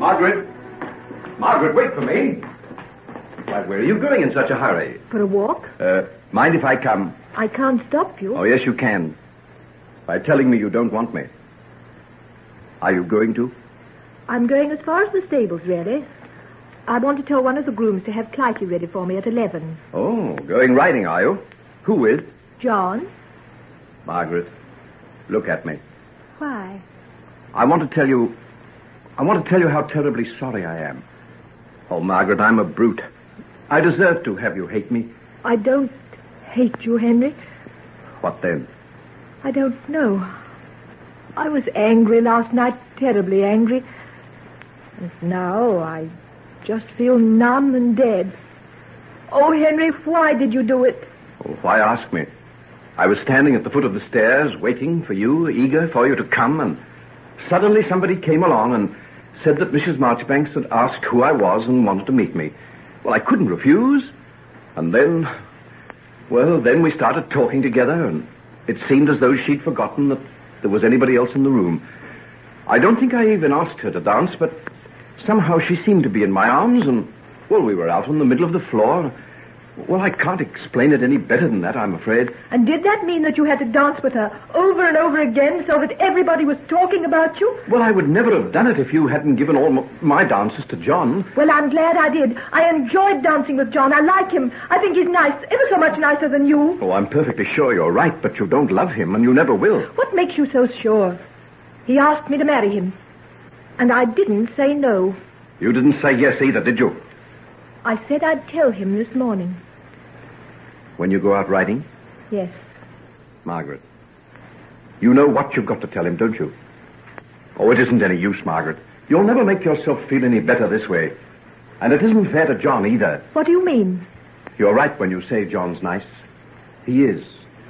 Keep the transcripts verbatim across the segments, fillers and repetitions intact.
Margaret! Margaret, wait for me. Why, where are you going in such a hurry? For a walk? Uh, mind if I come? I can't stop you. Oh, yes, you can. By telling me you don't want me. Are you going to? I'm going as far as the stables, really. I want to tell one of the grooms to have Clytie ready for me at eleven. Oh, going riding, are you? Who with? John? Margaret, look at me. Why? I want to tell you... I want to tell you how terribly sorry I am. Oh, Margaret, I'm a brute. I deserve to have you hate me. I don't hate you, Henry. What then? I don't know. I was angry last night, terribly angry. And now I just feel numb and dead. Oh, Henry, why did you do it? Oh, why ask me? I was standing at the foot of the stairs, waiting for you, eager for you to come, and suddenly somebody came along and said that Missus Marchbanks had asked who I was and wanted to meet me. Well, I couldn't refuse. And then, well, then we started talking together, and it seemed as though she'd forgotten that there was anybody else in the room. I don't think I even asked her to dance, but somehow she seemed to be in my arms, and, well, we were out on the middle of the floor. Well, I can't explain it any better than that, I'm afraid. And did that mean that you had to dance with her over and over again so that everybody was talking about you? Well, I would never have done it if you hadn't given all m- my dances to John. Well, I'm glad I did. I enjoyed dancing with John. I like him. I think he's nice, ever so much nicer than you. Oh, I'm perfectly sure you're right, but you don't love him, and you never will. What makes you so sure? He asked me to marry him, and I didn't say no. You didn't say yes either, did you? I said I'd tell him this morning. When you go out riding? Yes. Margaret, you know what you've got to tell him, don't you? Oh, it isn't any use, Margaret. You'll never make yourself feel any better this way. And it isn't fair to John either. What do you mean? You're right when you say John's nice. He is.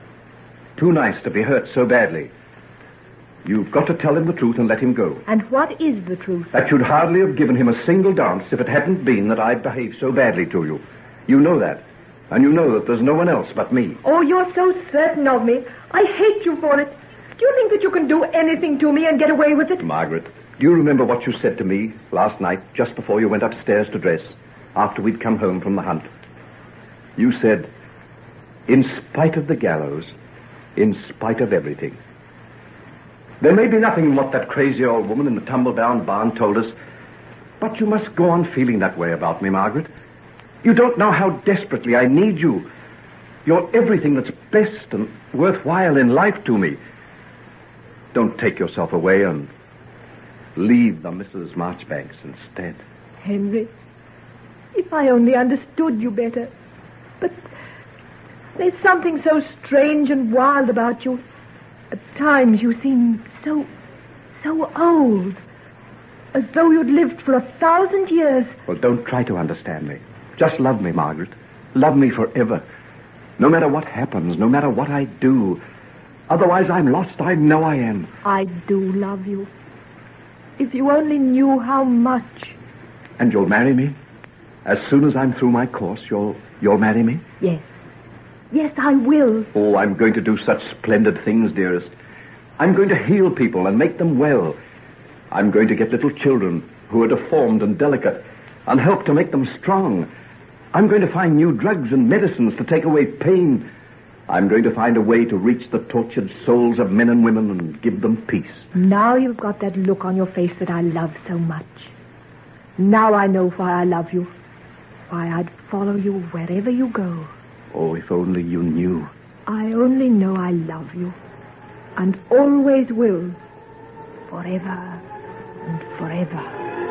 Too nice to be hurt so badly. You've got to tell him the truth and let him go. And what is the truth? That you'd hardly have given him a single dance if it hadn't been that I'd behaved so badly to you. You know that. And you know that there's no one else but me. Oh, you're so certain of me. I hate you for it. Do you think that you can do anything to me and get away with it? Margaret, do you remember what you said to me last night, just before you went upstairs to dress, after we'd come home from the hunt? You said, in spite of the gallows, in spite of everything. There may be nothing in what that crazy old woman in the tumble-down barn told us, but you must go on feeling that way about me, Margaret. You don't know how desperately I need you. You're everything that's best and worthwhile in life to me. Don't take yourself away and leave the Missus Marchbanks instead. Henry, if I only understood you better. But there's something so strange and wild about you. At times you seem so, so old. As though you'd lived for a thousand years. Well, don't try to understand me. Just love me, Margaret. Love me forever. No matter what happens, no matter what I do. Otherwise, I'm lost. I know I am. I do love you. If you only knew how much. And you'll marry me? As soon as I'm through my course, you'll you'll marry me? Yes. Yes, I will. Oh, I'm going to do such splendid things, dearest. I'm going to heal people and make them well. I'm going to get little children who are deformed and delicate and help to make them strong. I'm going to find new drugs and medicines to take away pain. I'm going to find a way to reach the tortured souls of men and women and give them peace. Now you've got that look on your face that I love so much. Now I know why I love you. Why I'd follow you wherever you go. Oh, if only you knew. I only know I love you. And always will. Forever and forever.